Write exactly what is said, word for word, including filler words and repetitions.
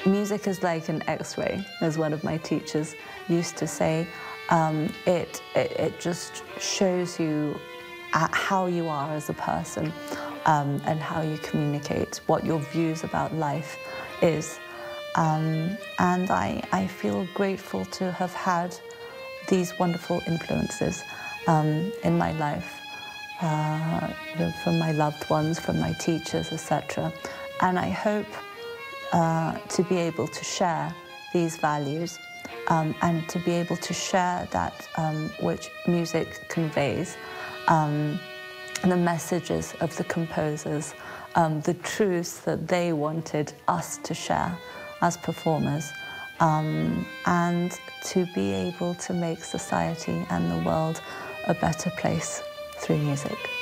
music is like an X-ray, as one of my teachers used to say. Um, it, it, it just shows you how you are as a person, um, and how you communicate, what your views about life is. Um, and I, I feel grateful to have had these wonderful influences um, in my life, uh, you know, from my loved ones, from my teachers, et cetera. And I hope uh, to be able to share these values um, and to be able to share that um, which music conveys, um, the messages of the composers, um, the truths that they wanted us to share as performers, um, and to be able to make society and the world a better place through music.